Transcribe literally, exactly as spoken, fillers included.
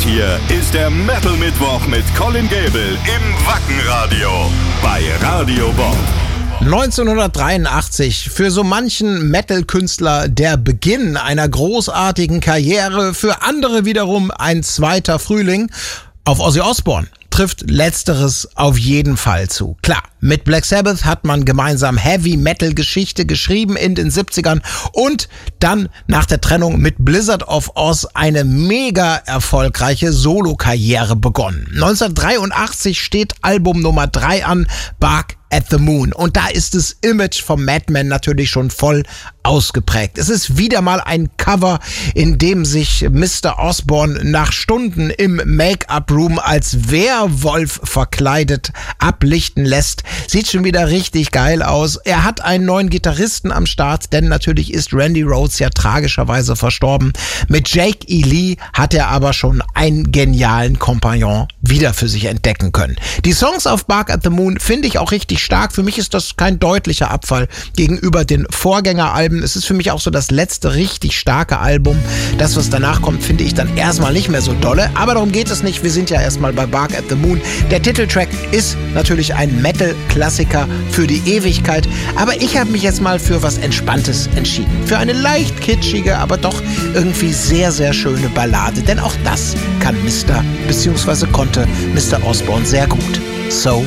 hier ist der Metal Mittwoch mit Colin Gable im Wackenradio bei Radio Bob. neunzehnhundertdreiundachtzig, für so manchen Metal-Künstler der Beginn einer großartigen Karriere, für andere wiederum ein zweiter Frühling. Auf Ozzy Osbourne trifft Letzteres auf jeden Fall zu. Klar, mit Black Sabbath hat man gemeinsam Heavy-Metal-Geschichte geschrieben in den siebzigern und dann nach der Trennung mit Blizzard of Ozz eine mega erfolgreiche Solo-Karriere begonnen. neunzehnhundertdreiundachtzig steht Album Nummer drei an, Bark at the Moon. Und da ist das Image vom Madman natürlich schon voll ausgeprägt. Es ist wieder mal ein Cover, in dem sich Mister Osbourne nach Stunden im Make-up-Room als Werwolf verkleidet ablichten lässt. Sieht schon wieder richtig geil aus. Er hat einen neuen Gitarristen am Start, denn natürlich ist Randy Rhoads ja tragischerweise verstorben. Mit Jake E. Lee hat er aber schon einen genialen Kompagnon wieder für sich entdecken können. Die Songs auf Bark at the Moon finde ich auch richtig stark. Für mich ist das kein deutlicher Abfall gegenüber den Vorgängeralben. Es ist für mich auch so das letzte richtig starke Album. Das, was danach kommt, finde ich dann erstmal nicht mehr so dolle. Aber darum geht es nicht. Wir sind ja erstmal bei Bark at the Moon. Der Titeltrack ist natürlich ein Metal-Klassiker für die Ewigkeit. Aber ich habe mich jetzt mal für was Entspanntes entschieden. Für eine leicht kitschige, aber doch irgendwie sehr, sehr schöne Ballade. Denn auch das kann Mister bzw. konnte Mister Osbourne sehr gut. So